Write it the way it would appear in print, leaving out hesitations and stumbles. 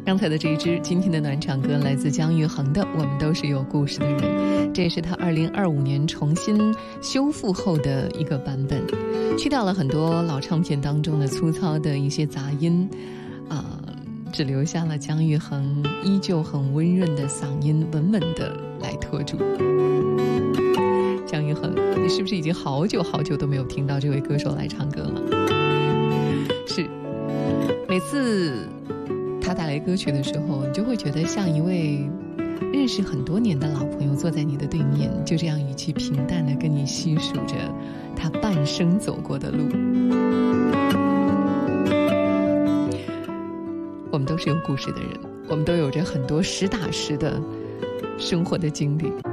刚才的这一支今天的暖场歌来自姜育恒的《我们都是有故事的人》，这也是他2025年重新修复后的一个版本，去掉了很多老唱片当中的粗糙的一些杂音只留下了姜育恒依旧很温润的嗓音，稳稳的来拖住。姜育恒，你是不是已经好久好久都没有听到这位歌手来唱歌了？是，每次他带来歌曲的时候，你就会觉得像一位认识很多年的老朋友坐在你的对面，就这样语气平淡地跟你细数着他半生走过的路。我们都是有故事的人，我们都有着很多实打实的生活的经历。